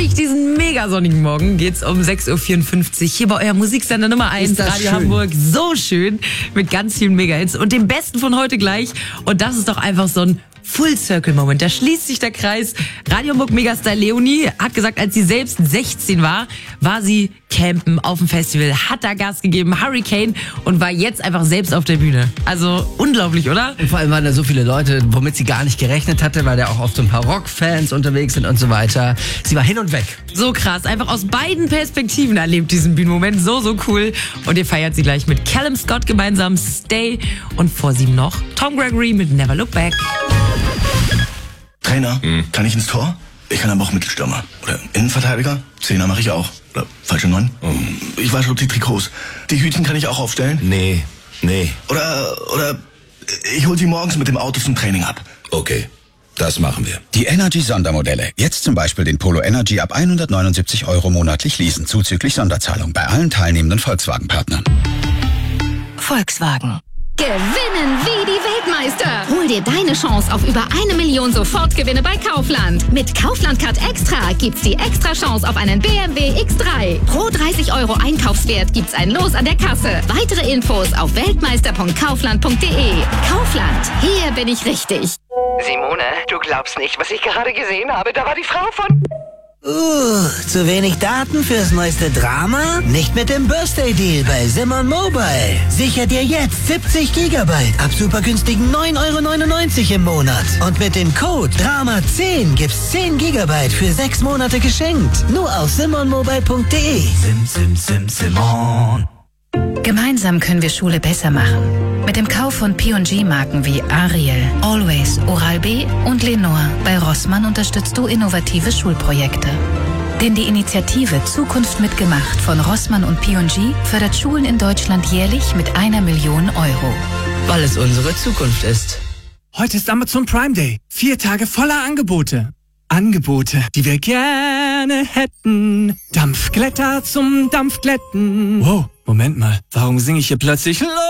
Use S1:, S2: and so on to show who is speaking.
S1: nicht diesen mega sonnigen Morgen geht's um 6.54 Uhr hier bei euer Musiksender Nummer 1, Radio
S2: schön.
S1: Hamburg. So schön, mit ganz vielen Mega-Hits und dem besten von heute gleich. Und das ist doch einfach so ein Full-Circle-Moment. Da schließt sich der Kreis. Radio Hamburg Megastar Leonie hat gesagt, als sie selbst 16 war sie campen auf dem Festival, hat da Gas gegeben, Hurricane, und war jetzt einfach selbst auf der Bühne. Also unglaublich, oder?
S2: Und vor allem waren da so viele Leute, womit sie gar nicht gerechnet hatte, weil da auch oft so ein paar Rockfans unterwegs sind und so weiter. Sie war hin und weg.
S1: So krass, einfach aus beiden Perspektiven erlebt diesen Bühnenmoment. So cool. Und ihr feiert sie gleich mit Callum Scott gemeinsam, Stay, und vor 7 noch Tom Gregory mit Never Look Back.
S3: Trainer, kann ich ins Tor? Ich kann aber auch Mittelstürmer. Oder Innenverteidiger? Zehner mache ich auch. Oder falsche 9? Ich wasche die Trikots. Die Hütchen kann ich auch aufstellen?
S4: Nee.
S3: Oder ich hol sie morgens mit dem Auto zum Training ab.
S4: Okay, das machen wir.
S5: Die Energy-Sondermodelle. Jetzt zum Beispiel den Polo Energy ab 179 € monatlich leasen, zuzüglich Sonderzahlung bei allen teilnehmenden Volkswagen-Partnern.
S6: Volkswagen. Gewinnen wie die Weltmeister. Hol dir deine Chance auf über 1 Million Sofortgewinne bei Kaufland. Mit Kaufland Card Extra gibt's die extra Chance auf einen BMW X3. Pro 30 € Einkaufswert gibt's ein Los an der Kasse. Weitere Infos auf weltmeister.kaufland.de. Kaufland, hier bin ich richtig.
S7: Simone, du glaubst nicht, was ich gerade gesehen habe. Da war die Frau von...
S8: Zu wenig Daten fürs neueste Drama? Nicht mit dem Birthday Deal bei Simon Mobile. Sicher dir jetzt 70 GB ab super günstigen 9,99 € im Monat. Und mit dem Code DRAMA10 gibt's 10 GB für 6 Monate geschenkt. Nur auf simonmobile.de. Simon.
S9: Gemeinsam können wir Schule besser machen. Mit dem Kauf von P&G-Marken wie Ariel, Always, Oral-B und Lenore bei Rossmann unterstützt du innovative Schulprojekte. Denn die Initiative Zukunft mitgemacht von Rossmann und P&G fördert Schulen in Deutschland jährlich mit 1 Million €.
S2: Weil es unsere Zukunft ist.
S10: Heute ist Amazon Prime Day. 4 Tage voller Angebote. Angebote, die wir gerne hätten. Dampfglätter zum Dampfglätten. Wow, Moment mal. Warum singe ich hier plötzlich